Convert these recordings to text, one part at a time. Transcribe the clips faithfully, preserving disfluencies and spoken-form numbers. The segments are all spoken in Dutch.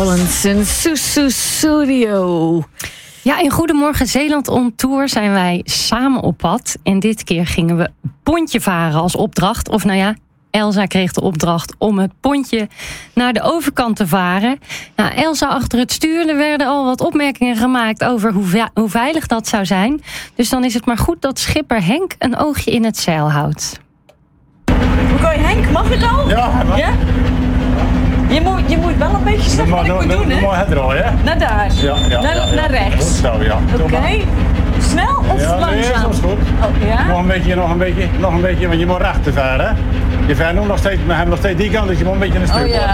Een Susu Studio. Ja, in Goedemorgen Zeeland on Tour zijn wij samen op pad. En dit keer gingen we pontje varen als opdracht. Of nou ja, Elsa kreeg de opdracht om het pontje naar de overkant te varen. Nou, Elsa achter het stuur, er werden al wat opmerkingen gemaakt over hoe, ve- hoe veilig dat zou zijn. Dus dan is het maar goed dat schipper Henk een oogje in het zeil houdt. Oké, Henk, mag het al? Ja, mag. Ja? Je moet, je moet wel een beetje zeggen wat ik moet doen, hè? Mooi het draaien, hè? Naar daar. Ja, ja, naar, ja, ja. naar rechts. Goed zo, ja. Oké. Okay. Snel of ja, nee, langzaam? dat is goed. Oh, ja? Nog een beetje, nog een beetje, nog een beetje, want je moet rechter varen, hè? Je vaart nu nog steeds, we hebben nog steeds die kant, dus je moet een beetje een stuk. Oh ja.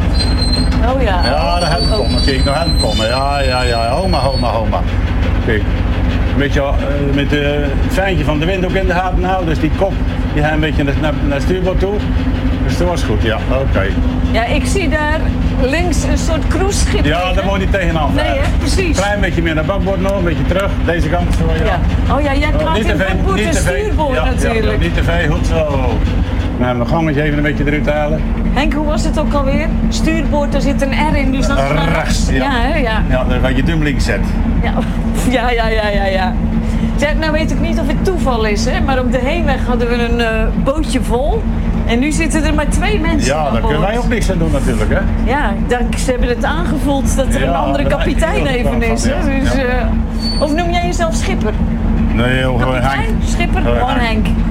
Oh ja. Ja, daar hebben we komen. Kijk, nog hebben we komen. Ja, ja, ja. Homa, homa, homa. Kijk. Een beetje uh, met uh, het fijntje van de wind ook in de gaten houden, dus die kop die gaat een beetje naar, naar, naar het stuurboord toe. Dus dat was goed, ja, oké. Okay. Ja, ik zie daar links een soort cruiseschip. Ja, daar moet je niet tegenaan varen. Nee, hè? Precies. Klein beetje meer naar bakboord nog, een beetje terug, deze kant zo, ja. ja. Oh ja, jij praat uh, in bakboord en stuurboord ja, natuurlijk. Ja, ja, niet te veel, goed zo. Nou, mijn gangetje even een beetje eruit halen. Henk, hoe was het ook alweer? Stuurboord, daar zit een R in, dus dat is uh, rechts. Ja, ja, hè? Ja. Ja, dan wat je duim links zet. Ja, ja, ja, ja, ja. ja. Zeg, nou weet ik niet of het toeval is, hè? Maar op de heenweg hadden we een uh, bootje vol. En nu zitten er maar twee mensen Ja, aan daar boord. kunnen wij ook niks aan doen natuurlijk, hè? Ja, dank, ze hebben het aangevoeld dat er Ja, een andere kapitein even is. Hè? Ja, Dus, ja. uh, of noem jij jezelf schipper? Nee, heel gewoon Kapitein, Henk. schipper, Gewoon gewoon Henk. Henk.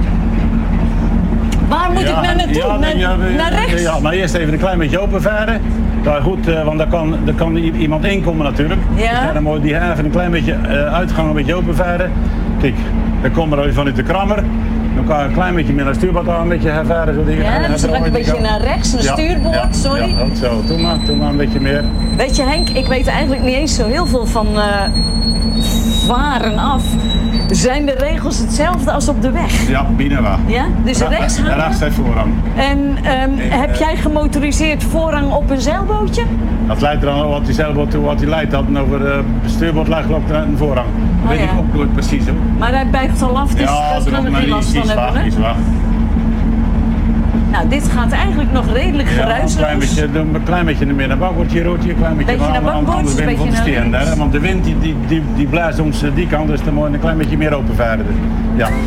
Waar moet Ja, ik nou naartoe? ja, naar, ja, naar rechts? Ja, maar eerst even een klein beetje openvaren. Ja, goed, uh, want daar kan, daar kan i- iemand inkomen natuurlijk. Ja. Dus dan moet je die haven een klein beetje uh, uitgang een beetje openvaren. Kijk, dan komen we vanuit de krammer. Dan kan je een klein beetje meer naar stuurboord aan, een beetje hervaren. Zo die, Ja, dus dan een beetje naar rechts, naar ja, stuurboord, ja, sorry. Ja, goed zo, doe maar, doe maar een beetje meer. Weet je Henk, ik weet eigenlijk niet eens zo heel veel van uh, varen af. Zijn de regels hetzelfde als op de weg? Ja, binnen wel. Ja? Dus rechts gaan Rechts heeft voorrang. En um, Nee, heb uh, jij gemotoriseerd voorrang op een zeilbootje? Dat leidt er dan wat die zeilboot toe, wat die leidt had. En over uh, het stuurboord ligt geloof ik een voorrang. Dat Oh, weet ja. ik ook nooit precies hoor. Maar hij buigt al af, dus Ja, dat gaan we maar geen last iets van hebben. wacht, Hè? iets wacht. Nou, dit gaat eigenlijk nog redelijk Ja, een geruisloos. klein beetje, doe een klein beetje meer naar bakboordje, roodje, een klein beetje, Beetje naar bakboord, anders ben je beetje van de naar steen, links. hè, want de wind die, die, die, die blaast ons die kant, dus dan moet je een klein beetje meer openvaren. Ja.